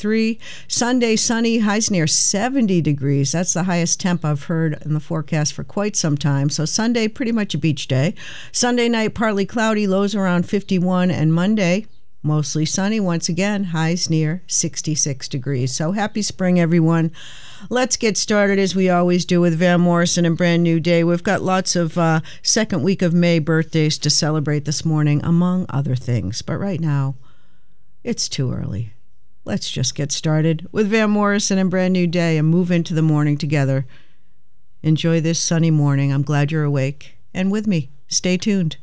63. Sunday, sunny, highs near 70 degrees. That's the highest temp I've heard in the forecast for quite some time. So Sunday, pretty much a beach day. Sunday night, partly cloudy, lows around 51. And Monday, mostly sunny once again, highs near 66 degrees. So happy spring, everyone. Let's get started as we always do with Van Morrison and Brand New Day. We've got lots of second week of May birthdays to celebrate this morning, among other things. But right now, it's too early. Let's just get started with Van Morrison and Brand New Day and move into the morning together. Enjoy this sunny morning. I'm glad you're awake and with me. Stay tuned.